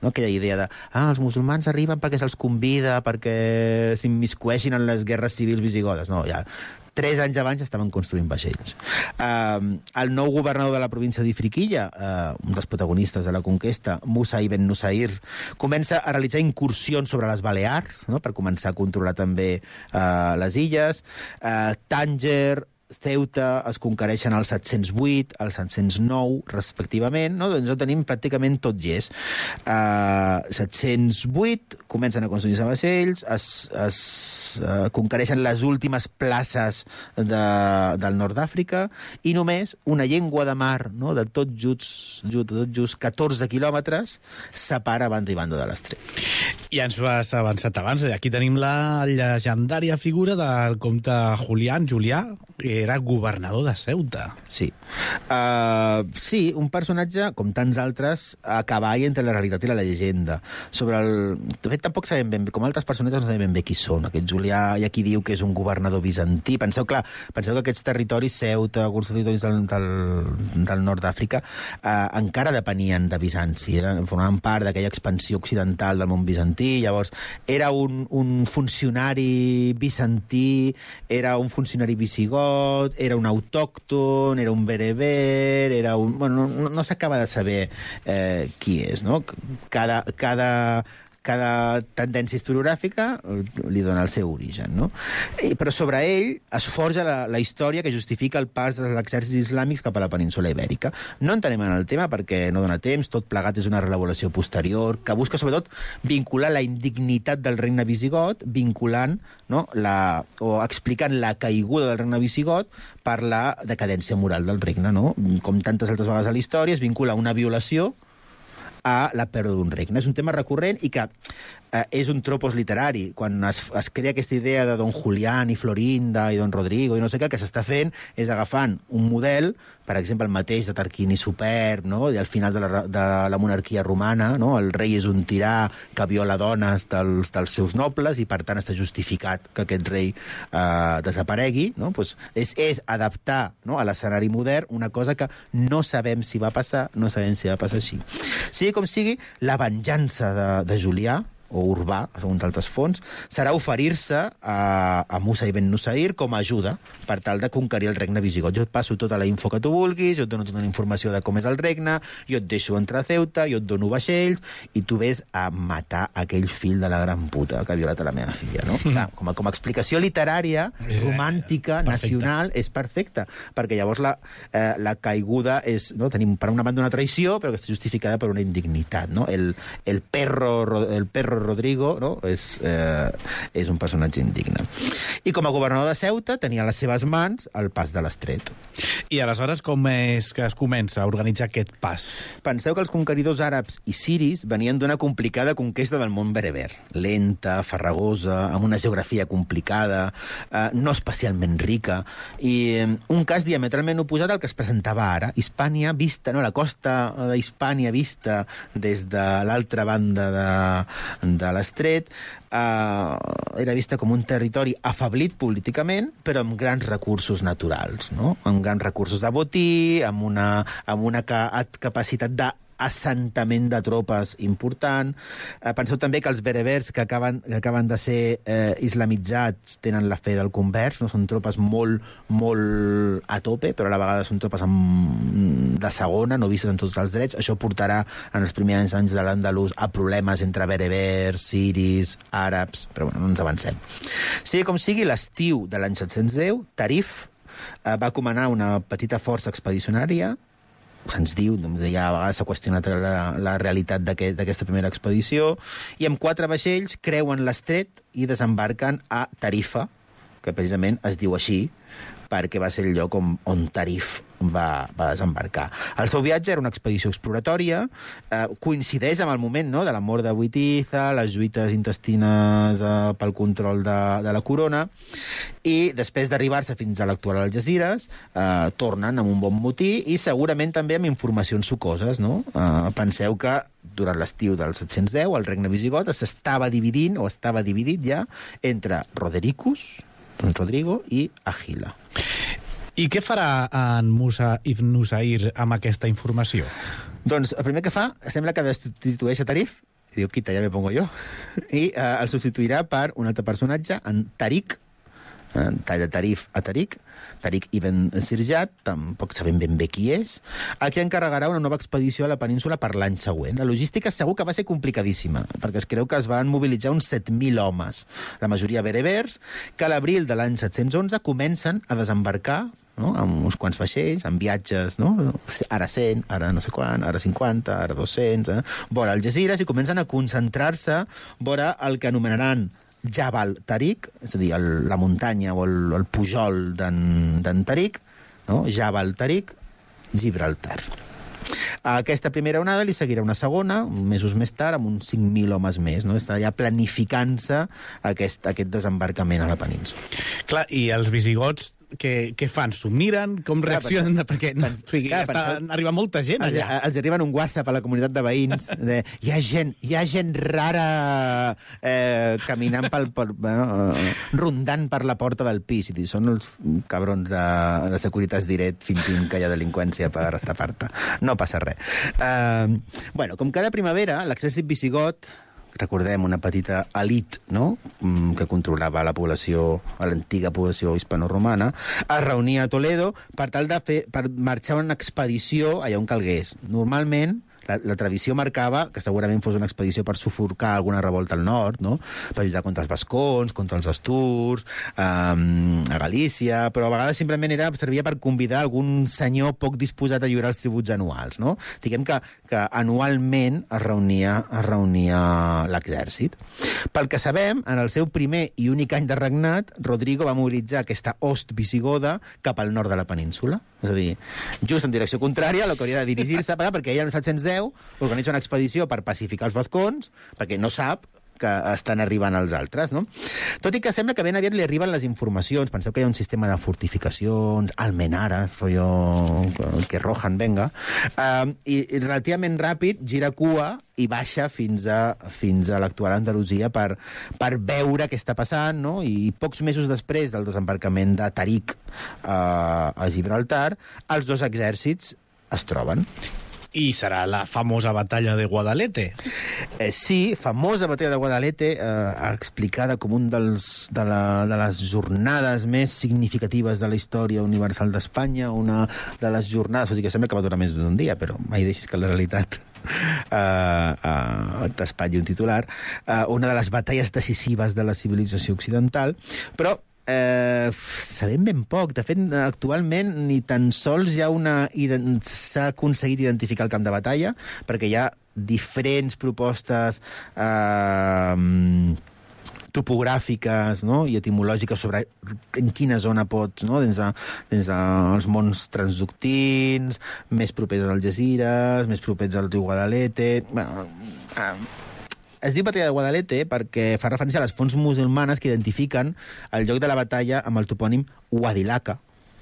no? Aquella idea de els musulmans arriben perquè se'ls convida, perquè s'immiscueixin en les guerres civils visigodes. No, ja 3 anys abans estaven construint vaixells. El nou governador de la província d'Ifriquilla, un dels protagonistes de la conquesta, Musa ibn Nusair, comença a realitzar incursions sobre les Balears, no?, per començar a controlar també les illes. Tànger, Ceuta es conquereixen al 708, al 709, respectivament, no? Doncs ho tenim pràcticament tot llest. 708 comencen a construir-se vaixells, es conquereixen les últimes places del nord d'Àfrica, i només una llengua de mar, no?, de tot just 14 quilòmetres separa banda i banda de l'estret. Ja ens ho has avançat abans. Aquí tenim la llegendària figura del comte Julià, que era governador de Ceuta. Sí. Sí, un personatge, com tants altres, a cavall entre la realitat i la llegenda. De fet, tampoc sabem ben bé, com altres personatges no sabem ben bé qui són. Aquest Julià, hi ha qui diu que és un governador bizantí. Penseu que aquests territoris, Ceuta, alguns territoris del nord d'Àfrica, encara depenien de Bizanci, formaven part d'aquella expansió occidental del món bizantí. Llavors, era un funcionari bizantí, era un funcionari visigot, era un autòcton, era un bereber, era un... Bueno, no s'acaba de saber qui és, no? Cada tendència historiogràfica li dona el seu origen, no? Però sobre ell es forja la història que justifica el pas dels exèrcits islàmics cap a la península Ibèrica. No entenem en el tema perquè no dona temps, tot plegat és una reelaboració posterior que busca sobretot vincular la indignitat del regne visigot, vinculant, no?, o explicant la caiguda del regne visigot per la decadència moral del regne, no? Com tantes altres vegades a la història, es vincula una violació a la pèrdua d'un regne. És un tema recurrent i que és un tropos literari. Quan es crea aquesta idea de Don Julián i Florinda i Don Rodrigo i no sé què, el que s'està fent és agafant un model, per exemple, el mateix de Tarquini Superb, no?, i al final de la monarquia romana, no?, el rei és un tirà que viola dones dels seus nobles i, per tant, està justificat que aquest rei desaparegui, no? Pues és adaptar, no?, a l'escenari modern una cosa que no sabem si va passar, no sabem si va passar així. Sigui com sigui, la venjança de Julià, o Urbà, segons altres fonts, serà oferir-se a Musa ibn Nusair com a ajuda per tal de conquerir el regne visigot. Jo et passo tota la info que tu vulguis, jo et dono tota la informació de com és el regne, jo et deixo entrar a Ceuta, jo et dono vaixells, i tu ves a matar aquell fill de la gran puta que ha violat a la meva filla, no? Clar, com a explicació literària, romàntica, nacional, és perfecta, perquè llavors la caiguda és, no? Tenim per una banda una traïció, però que està justificada per una indignitat, no? El perro Rodrigo, no?, és un personatge indigne. I com a governador de Ceuta tenia a les seves mans el pas de l'estret. I aleshores com és que es comença a organitzar aquest pas? Penseu que els conqueridors àrabs i siris venien d'una complicada conquesta del món bereber. Lenta, farragosa, amb una geografia complicada, no especialment rica, i un cas diametralment oposat al que es presentava ara. Hispània vista, no?, la costa d'Hispània vista des de l'altra banda de l'estret, era vista com un territori afeblit políticament, però amb grans recursos naturals, no? Amb grans recursos de botí, amb una capacitat d'assentament de tropes important. Penseu també que els berebers que acaben de ser islamitzats tenen la fe del convers, no? Són tropes molt a tope, però a la vegada són tropes de segona, no vistes en tots els drets. Això portarà en els primers anys de l'Andalús a problemes entre berebers, siris, àrabs, però bueno, no ens avancem. Sigui com sigui, l'estiu de l'any 710, Tarif va comanar una petita força expedicionària. Se'ns diu, ja a vegades s'ha qüestionat la realitat d'aquesta primera expedició, i amb 4 vaixells creuen l'estret i desembarquen a Tarifa, que precisament es diu així, perquè va ser el lloc on Tarif va desembarcar. El seu viatge era una expedició exploratòria, coincideix amb el moment, no?, de la mort de Witiza, les lluites intestines pel control de la corona, i després d'arribar-se fins a l'actual Algesires, tornen amb un bon motí i segurament també amb informacions sucoses, no? Penseu que durant l'estiu del 710 el regne visigot s'estava dividint, o estava dividit ja, entre Rodericus, Rodrigo, i Àgila. I què farà en Musa ibn Nusair amb aquesta informació? Doncs el primer que fa, sembla que destitueix a Tarif i diu, quita, ja me pongo jo. I el substituirà per un altre personatge, en Tariq, tall de Tarif a Tariq Ibn Sirjat, tampoc sabem ben bé qui és, a qui encarregarà una nova expedició a la península per l'any següent. La logística segur que va ser complicadíssima, perquè es creu que es van mobilitzar uns 7.000 homes, la majoria berebers, que a l'abril de l'any 711 comencen a desembarcar, no?, amb uns quants vaixells, amb viatges, no?, ara 100, ara no sé quant, ara 50, ara 200, vora Algesires, i comencen a concentrar-se vora el que anomenaran Jabal Tariq, és a dir, la muntanya o el pujol d'en Tariq, no? Jabal Tariq, Gibraltar. A aquesta primera onada li seguirà una segona, mesos més tard, amb uns 5.000 homes més. No? Està ja planificant-se aquest desembarcament a la península. Clar, i els visigots què fan? S'ho miren? Com reaccionen? Perquè arriba molta gent allà. Els arriben un WhatsApp a la comunitat de veïns de hi ha gent rara caminant rondant per la porta del pis. I són els cabrons de Securitas Direct fingint que hi ha delinqüència per estafar-te. No passa res. Bueno, com cada primavera, l'exèrcit visigot, recordem, una petita elit, no?, que controlava la població, l'antiga població hispano-romana, es reunia a Toledo per marxar una expedició allà on calgués. Normalment, la tradició marcava que segurament fos una expedició per sufocar alguna revolta al nord, no?, per lluitar contra els vascons, contra els asturs, a Galícia, però a vegades simplement servia per convidar algun senyor poc disposat a lliurar els tributs anuals, no? Diguem que anualment es reunia l'exèrcit. Pel que sabem, en el seu primer i únic any de regnat, Rodrigo va mobilitzar aquesta host visigoda cap al nord de la península. És a dir, just en direcció contrària a el que hauria de dirigir-se, perquè ella en el 710 organitza una expedició per pacificar els vascons, perquè no sap que estan arribant els altres, no? Tot i que sembla que ben aviat li arriben les informacions. Penseu que hi ha un sistema de fortificacions, almenares, rotllo que rojan, venga, i relativament ràpid gira cua i baixa fins a l'actual Andalusia per veure què està passant, no? I pocs mesos després del desembarcament de Tariq a Gibraltar, els dos exèrcits es troben. I serà la famosa batalla de Guadalete. Sí, famosa batalla de Guadalete, explicada com un de les jornades més significatives de la història universal d'Espanya, una de les jornades, tot i que sembla que va durar més d'un dia, però mai deixis que la realitat t'espatlli un titular, una de les batalles decisives de la civilització occidental, però sabem ben poc. De fet, actualment ni tan sols s'ha aconseguit identificar el camp de batalla, perquè hi ha diferents propostes topogràfiques, no?, i etimològiques sobre en quina zona pots, no?, des dels mons transductins, més propers als Algesires, més propers al riu Guadalete. Bueno, es diu batalla de Guadalete perquè fa referència a les fonts musulmanes que identifiquen el lloc de la batalla amb el topònim Guadalete,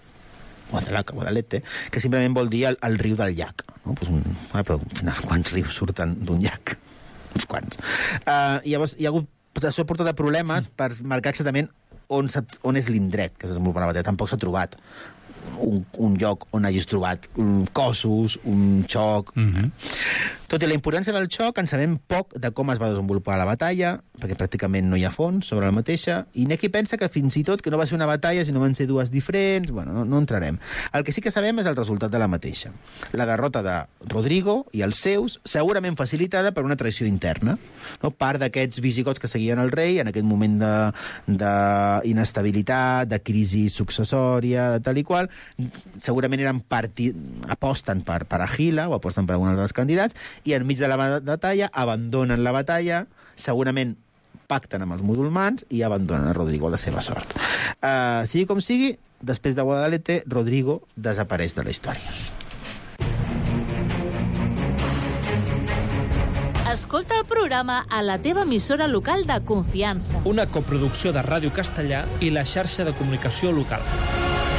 que simplement vol dir el riu del llac. No? Pues però quants rius surten d'un llac? Uns quants. Llavors, hi ha hagut sobretot de problemes per marcar exactament on és l'indret que s'ha desenvolupat la batalla. Tampoc s'ha trobat un lloc on hagis trobat cossos, un xoc. Tot i la importància del xoc, en sabem poc de com es va desenvolupar la batalla, perquè pràcticament no hi ha fons sobre la mateixa, i n'hi ha qui pensa que fins i tot que no va ser una batalla, sinó van ser dues diferents. Bueno, no entrarem. El que sí que sabem és el resultat de la mateixa. La derrota de Rodrigo i els seus, segurament facilitada per una traïció interna. No? Part d'aquests visigots que seguien el rei en aquest moment d'inestabilitat, de crisi successòria, de tal i qual, segurament aposten per Àguila o aposten per algun dels candidats, i enmig de la batalla abandonen la batalla, segurament pacten amb els musulmans i abandonen a Rodrigo a la seva sort. Sigui com sigui, després de Guadalete, Rodrigo desapareix de la història. Escolta el programa a la teva emissora local de confiança. Una coproducció de Ràdio Castellà i la xarxa de comunicació local.